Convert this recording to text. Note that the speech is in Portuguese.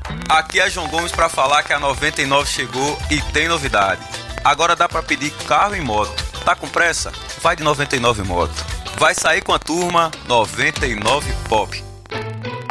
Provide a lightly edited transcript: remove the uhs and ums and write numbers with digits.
Aqui é João Gomes para falar que a 99 chegou e tem novidade. Agora dá para pedir carro e moto. Tá com pressa? Vai de 99 Moto. Vai sair com a turma 99 Pop.